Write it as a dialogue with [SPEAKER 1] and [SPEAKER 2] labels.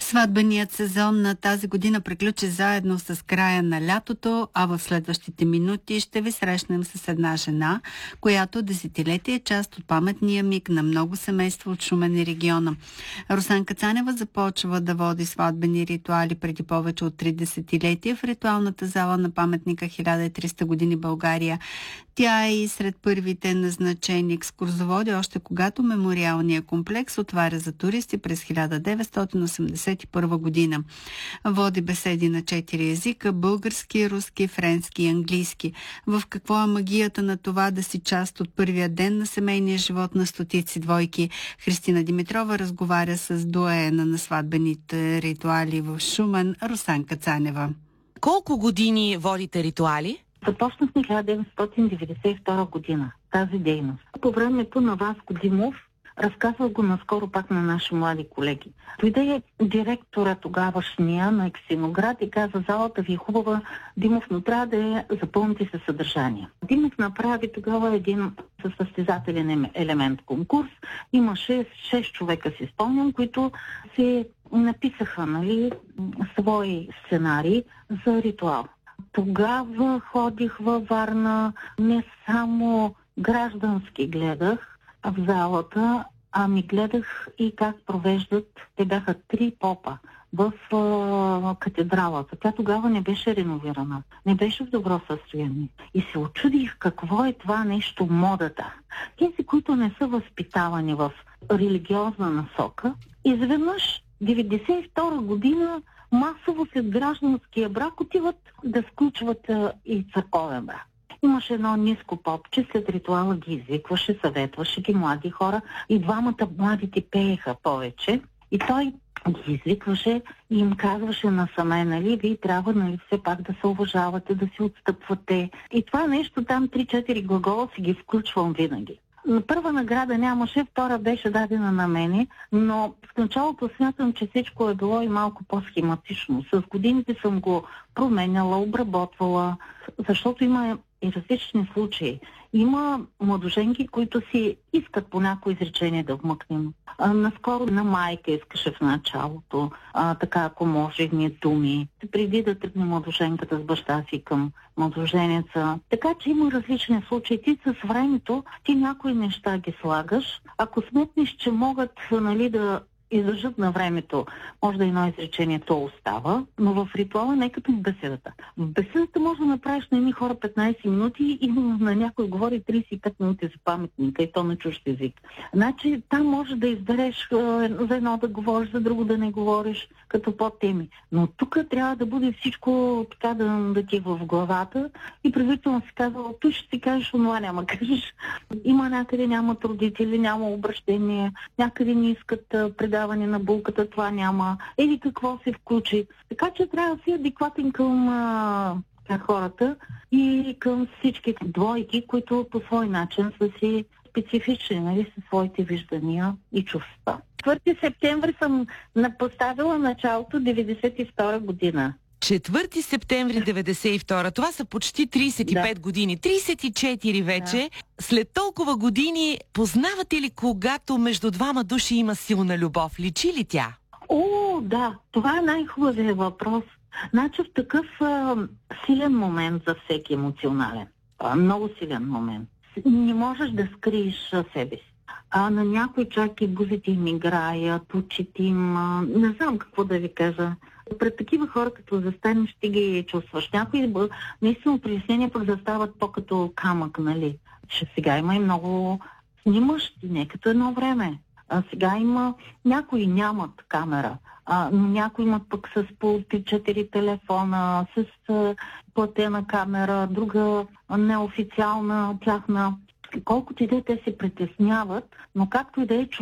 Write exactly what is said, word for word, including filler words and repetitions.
[SPEAKER 1] Сватбеният сезон на тази година приключи заедно с края на лятото, а в следващите минути ще ви срещнем с една жена, която десетилетие е част от паметния миг на много семейства от Шумен и региона. Русанка Цанева започва да води сватбени ритуали преди повече от три десетилетия в ритуалната зала на паметника хиляда и триста години България. Тя е и сред първите назначени екскурзоводи, още когато мемориалния комплекс отваря за туристи през хиляда деветстотин осемдесет и първа година. Води беседи на четири езика – български, руски, френски и английски. В какво е магията на това да си част от първия ден на семейния живот на стотици двойки? Христина Димитрова разговаря с доайена на сватбените ритуали в Шумен, Русанка Цанева.
[SPEAKER 2] Колко години водите ритуали?
[SPEAKER 3] Започнахме хиляда деветстотин деветдесет и втора година тази дейност. По времето на Васко Димов, разказвах го наскоро пак на наши млади колеги. Дойде директора тогавашния на Ексиноград и каза: залата ви е хубава, Димов, но трябва да я запълните със съдържание. Димов направи тогава един състезателен елемент конкурс. Имаше шест човека, си спомням, които се написаха, нали, свои сценарии за ритуал. Тогава ходих във Варна, не само граждански гледах в залата, ами гледах и как провеждат. Те бяха три попа в а, катедралата. Тя тогава не беше реновирана, не беше в добро състояние. И се очудих какво е това нещо модата. Тези, които не са възпитавани в религиозна насока, изведнъж деветдесет и втора година масово след гражданския брак отиват да сключват а, и църковен брак. Имаше едно ниско попче, след ритуала ги извикваше, съветваше ги млади хора и двамата младите пееха повече. И той ги извикваше и им казваше насаме, нали, вие трябва, нали, все пак да се уважавате, да си отстъпвате. И това нещо там три-четири глагола си ги включвам винаги. Първа награда нямаше, втора беше дадена на мене, но в началото смятам, че всичко е било и малко по-схематично. С годините съм го променяла, обработвала, защото има и различни случаи. Има младоженки, които си искат по някои изречение да вмъкнем. А, наскоро на майка искаше в началото, а, така ако може, едни думи, преди да тръгне младоженката с баща си към младоженеца. Така че има различни случаи. Ти с времето, ти някои неща ги слагаш. Ако сметнеш, че могат, нали, да издържат на времето, може да едно изречение то остава, но в ритуала не е като в беседата. В беседата може да направиш на едни хора петнайсет минути и на някой говори трийсет и пет минути за паметника и то на чужд език. Значи там може да избереш за едно да говориш, за друго да не говориш, като по-теми. Но тук трябва да бъде всичко така да, да ти е в главата и предварително си казва: той ще си кажеш, онова няма кажеш. Има някъде нямат родители, няма обращение, някъде не искат предаване на булката, това няма. Или какво се включи. Така че трябва да си адекватен към а, хората и към всички двойки, които по свой начин са си специфични, нали, със своите виждания и чувства. четвърти септември съм поставила началото деветдесет и втора година.
[SPEAKER 2] четвърти септември деветдесет и втора. Това са почти трийсет и пет да. години. трийсет и четири вече. Да. След толкова години, познавате ли когато между двама души има силна любов? Личи ли тя?
[SPEAKER 3] О, да. Това е най-хубавият въпрос. Значи в такъв а, силен момент за всеки емоционален. А, много силен момент. Не можеш да скриеш а, себе си. А на някой чак и бузите им играят, очите им... А, не знам какво да ви кажа. Пред такива хора, като застанеш, ти ги чувстваш. Някои наистина притеснения пък застават по-като камък, нали? Че сега има и много снимащи, не като едно време. А сега има... Някои нямат камера, а, но някои имат пък с по три-четири телефона, с а, платена камера, друга неофициална тяхна. Колкото и да те се притесняват, но както и да е,